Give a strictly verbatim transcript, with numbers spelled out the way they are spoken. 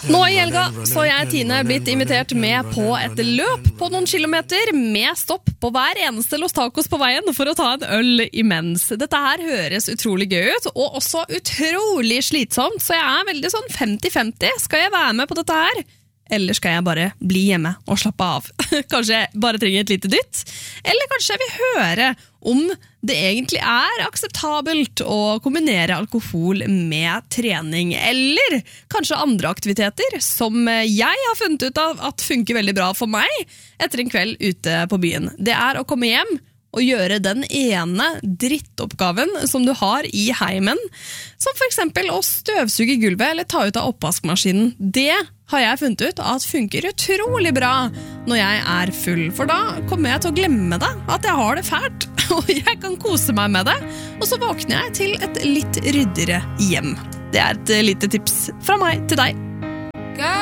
Nå i helga så har jeg Tine blitt invitert med på et løp på noen kilometer med stopp på hver eneste Los Tacos på veien for å ta en øl imens. Dette her høres utrolig gøy ut, og også utrolig slitsomt, så jeg er veldig sånn femti femti. Skal jeg være med på dette her? Eller skal jeg bare bli hjemme og slappe av? Kanskje jeg bare trenger et lite dytt? Eller kanskje jeg vil høre om det egentlig er akseptabelt å kombinere alkohol med trening, eller kanskje andre aktiviteter som jeg har funnet ut av at funker veldig bra for meg etter en kveld ute på byen. Det er å komme hjem og gjøre den ene drittoppgaven som du har i heimen, som for eksempel å støvsuge gulvet eller ta ut av oppvaskmaskinen. Det har jeg funnet ut at funker utrolig bra når jeg er full, for da kommer jeg til å glemme det, at jeg har det fælt, og jeg kan kose meg med det, og så våkner jeg til et litt ryddigere hjem. Det er et lite tips fra meg til deg.